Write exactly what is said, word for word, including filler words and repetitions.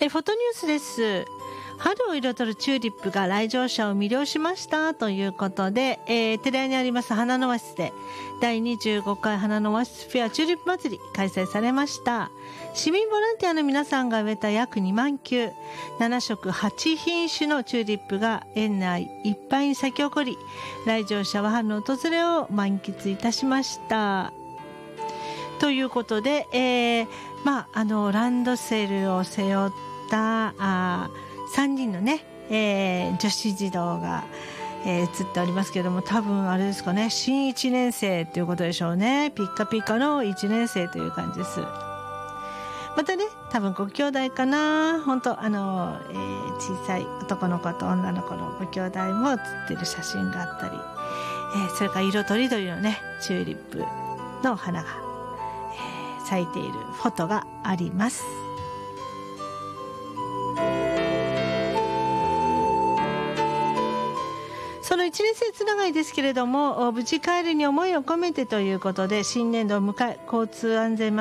えフォトニュースです。春を彩るチューリップが来場者を魅了しましたということで、えー、寺屋にあります花の和室でだいにじゅうごかい花の和室フェアチューリップ祭り開催されました。市民ボランティアの皆さんが植えた約にまんきゅう、ななしょくはちひんしゅのチューリップが園内いっぱいに咲き誇り、来場者は春の訪れを満喫いたしましたということで、えーまあ、あのランドセルを背負ったあさんにんのね、えー、女子児童が、えー、映っておりますけれども、多分あれですかね、新いちねん生ということでしょうね。ピッカピカのいちねん生という感じです。またね、多分ご兄弟かな、本当あの、えー、小さい男の子と女の子のご兄弟も写ってる写真があったり、えー、それから色とりどりのねチューリップの花が、えー、咲いているフォトがあります。そのいちねん生つながりですけれども、無事帰るに思いを込めてということで、新年度を迎え交通安全